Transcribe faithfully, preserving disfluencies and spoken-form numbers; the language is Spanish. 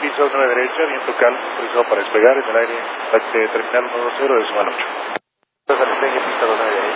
piso nueve derecha, viento calmo, autorizado para despegar en el aire, terminal uno dos cero de Suman ocho. Salisteño, pista dos nueve